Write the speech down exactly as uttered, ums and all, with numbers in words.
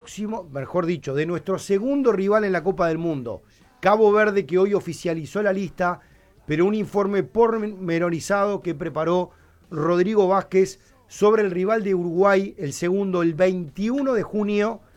próximo, mejor dicho, de nuestro segundo rival en la Copa del Mundo, Cabo Verde, que hoy oficializó la lista, pero un informe pormenorizado que preparó Rodrigo Vázquez sobre el rival de Uruguay, el segundo, el veintiuno de junio,